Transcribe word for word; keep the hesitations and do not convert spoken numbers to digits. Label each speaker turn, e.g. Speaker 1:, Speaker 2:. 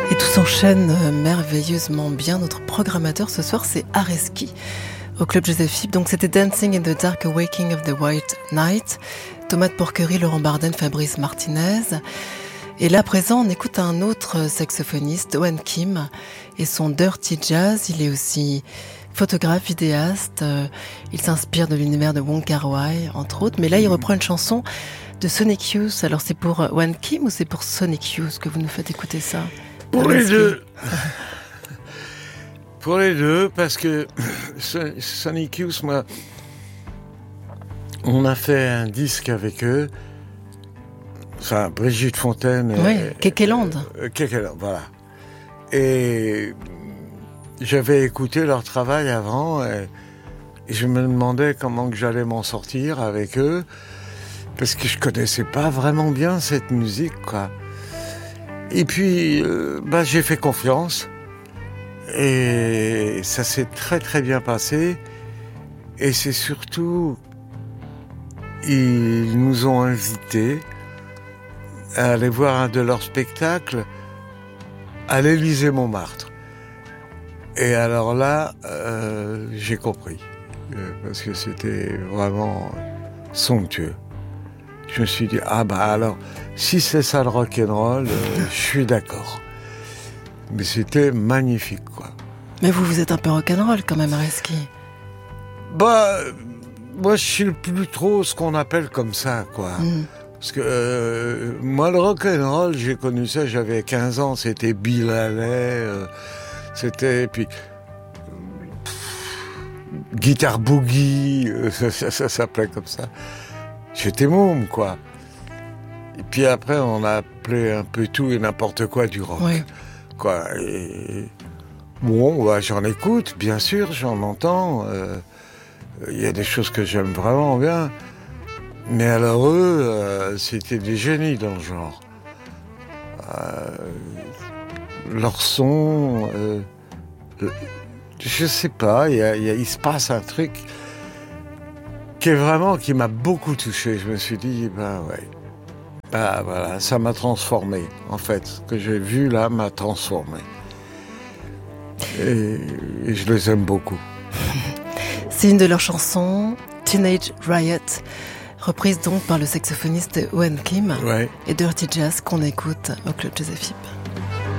Speaker 1: Et tout s'enchaîne merveilleusement bien. Notre programmateur ce soir, c'est Areski au Club Joseph Philippe. Donc c'était Dancing in the Dark Awakening of the White Night. Thomas de Porquerie, Laurent Barden, Fabrice Martinez. Et là, à présent, on écoute un autre saxophoniste, Owen Kim, et son Dirty Jazz. Il est aussi photographe, vidéaste. Il s'inspire de l'univers de Wong Kar-wai, entre autres. Mais là, il reprend une chanson de Sonic Youth. Alors, c'est pour Owen Kim ou c'est pour Sonic Youth que vous nous faites écouter ça ?
Speaker 2: Pour les deux. Pour les deux, parce que Sonic Youth, moi, on a fait un disque avec eux. Enfin, Brigitte Fontaine.
Speaker 1: Oui, Kekeland.
Speaker 2: Euh, Kekeland, voilà. Et j'avais écouté leur travail avant et, et je me demandais comment que j'allais m'en sortir avec eux parce que je connaissais pas vraiment bien cette musique, quoi. Et puis, euh, bah, j'ai fait confiance et ça s'est très très bien passé. Et c'est surtout, ils nous ont invités à aller voir un de leurs spectacles à l'Élysée-Montmartre. Et alors là, euh, j'ai compris, euh, parce que c'était vraiment somptueux. Je me suis dit, ah bah alors, si c'est ça le rock'n'roll, euh, je suis d'accord. Mais c'était magnifique, quoi.
Speaker 1: Mais vous, vous êtes un peu rock'n'roll quand même, Areski.
Speaker 2: Bah, moi je suis plus trop ce qu'on appelle comme ça, quoi. Mm. Parce que euh, moi, le rock'n'roll, j'ai connu ça, j'avais quinze ans, c'était Bill Haley, euh, c'était, puis, pff, guitare boogie, euh, ça, ça, ça s'appelait comme ça. J'étais môme, quoi. Et puis après, on a appelé un peu tout et n'importe quoi du rock.
Speaker 1: Oui.
Speaker 2: Quoi. Et, bon, bah, j'en écoute, bien sûr, j'en entends. Il euh, y a des choses que j'aime vraiment bien. Mais alors eux, euh, c'était des génies dans le genre. Euh, leur son, euh, je sais pas, y a, y a, il se passe un truc qui est vraiment, qui m'a beaucoup touché. Je me suis dit, ben ouais, ben voilà, ça m'a transformé. En fait, ce que j'ai vu là m'a transformé. Et, et je les aime beaucoup.
Speaker 1: C'est une de leurs chansons, Teenage Riot. Reprise donc par le saxophoniste Owen Kim,
Speaker 2: ouais.
Speaker 1: Et Dirty Jazz qu'on écoute au Club Joseph Philippe.